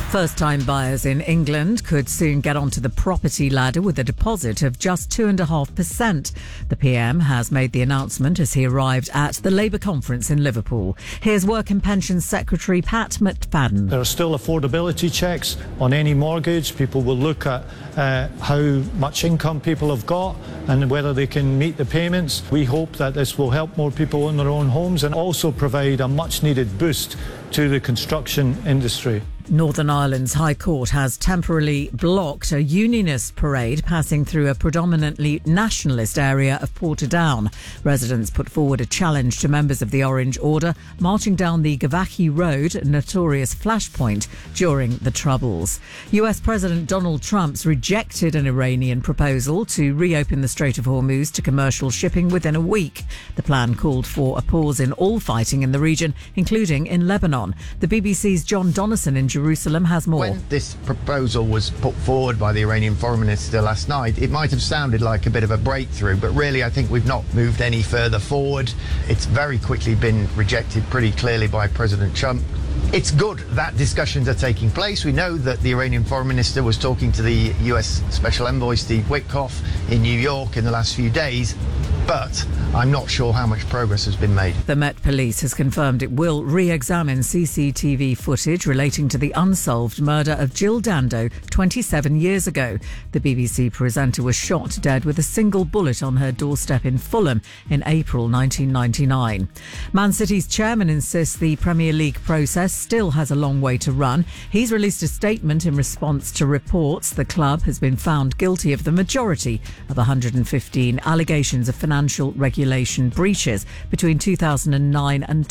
First-time buyers in England could soon get onto the property ladder with a deposit of just 2.5%. The PM has made the announcement as he arrived at the Labour conference in Liverpool. Here's Work and Pensions Secretary Pat McFadden. There are still affordability checks on any mortgage. People will look at how much income people have got and whether they can meet the payments. We hope that this will help more people own their own homes and also provide a much-needed boost to the construction industry. Northern Ireland's High Court has temporarily blocked a unionist parade passing through a predominantly nationalist area of Portadown. Residents put forward a challenge to members of the Orange Order marching down the Gavaki Road, a notorious flashpoint during the Troubles. US President Donald Trump's rejected an Iranian proposal to reopen the Strait of Hormuz to commercial shipping within a week. The plan called for a pause in all fighting in the region, including in Lebanon. The BBC's John Donnison in Jerusalem has more. When this proposal was put forward by the Iranian foreign minister last night, it might have sounded like a bit of a breakthrough, but really I think we've not moved any further forward. It's very quickly been rejected pretty clearly by President Trump. It's good that discussions are taking place. We know that the Iranian foreign minister was talking to the US Special Envoy Steve Witkoff in New York in the last few days, but I'm not sure how much progress has been made. The Met Police has confirmed it will re-examine CCTV footage relating to the unsolved murder of Jill Dando 27 years ago. The BBC presenter was shot dead with a single bullet on her doorstep in Fulham in April 1999. Man City's chairman insists the Premier League process still has a long way to run. He's released a statement in response to reports the club has been found guilty of the majority of 115 allegations of financial regulation breaches between 2009 and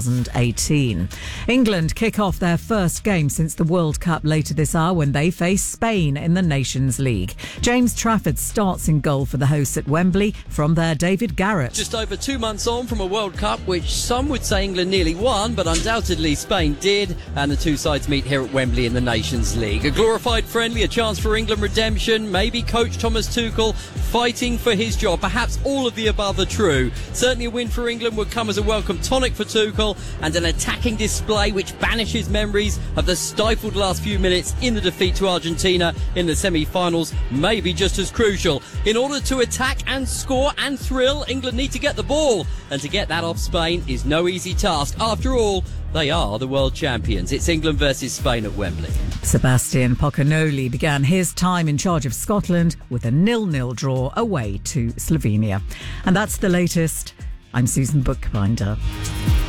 2018. England kick off their first game since the World Cup later this hour when they face Spain in the Nations League. James Trafford starts in goal for the hosts at Wembley. From there, David Garrett. Just over 2 months on from a World Cup which some would say England nearly won, but undoubtedly Spain did, and the two sides meet here at Wembley in the Nations League. A glorified friendly, a chance for England redemption, maybe coach Thomas Tuchel fighting for his job. Perhaps all of the above are true. Certainly a win for England would come as a welcome tonic for Tuchel, and an attacking display which banishes memories of the stifled last few minutes in the defeat to Argentina in the semi-finals may be just as crucial. In order to attack and score and thrill, England need to get the ball, and to get that off Spain is no easy task. After all, they are the world champions. It's England versus Spain at Wembley. Sebastian Pocanoli began his time in charge of Scotland with a 0-0 draw away to Slovenia. And that's the latest. I'm Susan Bookbinder.